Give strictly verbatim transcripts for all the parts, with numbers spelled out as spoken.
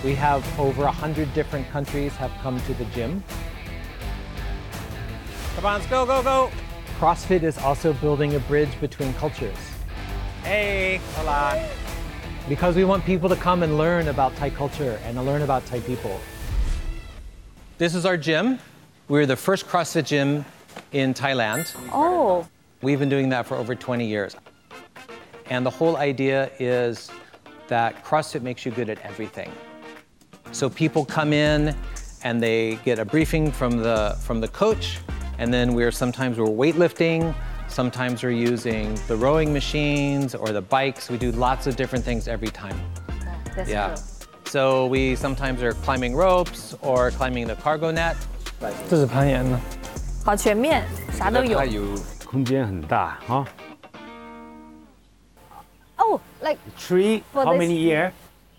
We have over one hundred different countries have come to the gym. Come on, let's go, go, go. CrossFit is also building a bridge between cultures. Hey, hola. Because we want people to come and learn about Thai culture and to learn about Thai people. This is our gym. We're the first CrossFit gym in Thailand. Oh. We've been doing that for over twenty years. And the whole idea is that CrossFit makes you good at everything. So people come in and they get a briefing from the, from the coach, and then we're sometimes we're weightlifting, sometimes we're using the rowing machines or the bikes. We do lots of different things every time. That's Yeah. true. So we sometimes are climbing ropes or climbing the cargo net. 这是攀岩的。 好全面，啥都有它。有空间很大哈。 Oh, like Tree, For how this- many year?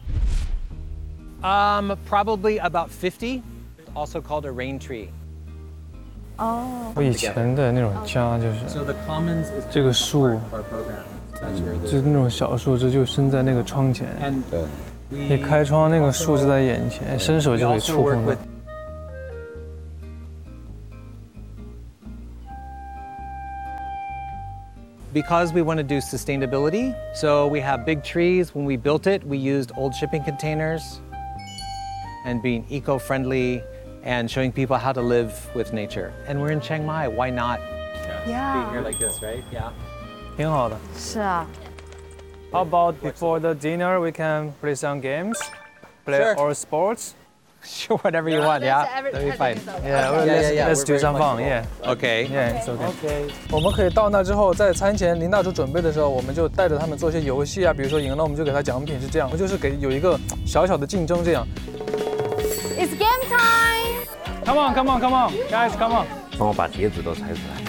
Um, probably about fifty, also called a rain tree. 哦， 我以前的那种家就是 So the commons is 这个树， our program. That's where 就是那种小树枝就生在那个窗前， And 一开窗那个树就在眼前，伸手 we 就可以 also 触 work 碰到 with。Because we want to do sustainability, so we have big trees. When we built it, we used old shipping containers and being eco-friendly and showing people how to live with nature. And we're in Chiang Mai, why not be here yeah， like this, right? Yeah. 挺好的。 是啊。 How about before the dinner we can play some games, play Sure. all sports? Sure, whatever you want, yeah. That'll be fine. Yeah, well, Yeah, let's, yeah, yeah, let's we're do very some fun. flexible. Yeah, Okay. yeah, it's okay. Okay. 我们可以到那之后，在餐前林大厨准备的时候，我们就带着他们做一些游戏啊，比如说赢了我们就给他奖品，是这样，我就是给有一个小小的竞争这样。 It's game time. Come on, come on, come on, guys, come on. 帮我把碟子都拆出来。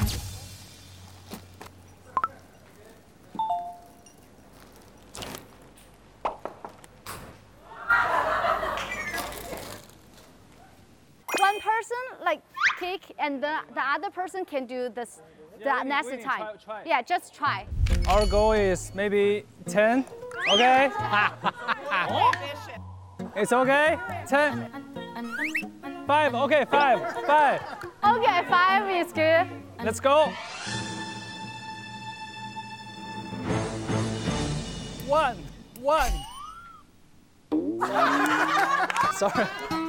One person like kick, and the the other person can do this the Yeah, we- next we time. try- try. Yeah, just try. Our goal is maybe ten. Okay. It's okay. Ten. Five. Okay, five. Five. Okay, five is good. Let's go. One. One. Sorry.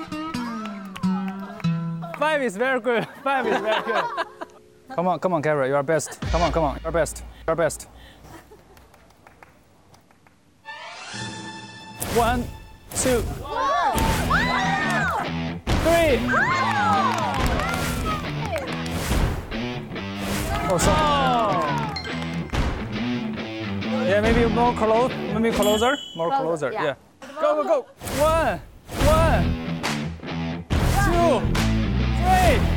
Five is very good. Five is very good. Come on, come on, Kara, you are best. Come on, come on, you are best. You are best. One, two, three. Oh, sorry. Yeah, maybe more close, maybe closer, more Closer, closer. yeah. Yeah. Go, go, go. One, one, two, three.